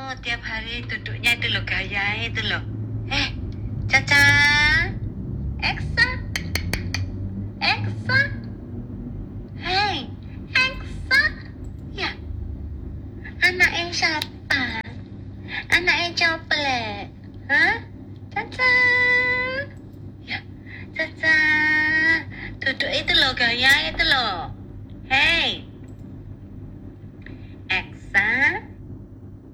tiap hari duduknya itu loh, gaya itu loh. Caca, Eksa, Eksa, hei, Eksa, ya, anaknya siapa? Anaknya coklat, hah? Caca, ya, Caca, duduk itu loh, gaya itu loh, hei.